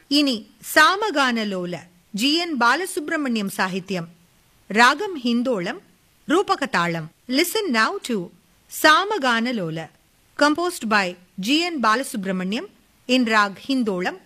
இனி சாமகானலோல ஜி.என். பாலசுப்ரமணியம் சாகித்யம். ராகம் ஹிந்தோளம், ரூபக தாளம். Listen now to Samaganalola, composed by G.N. Balasubramaniam in Rag Hindolam,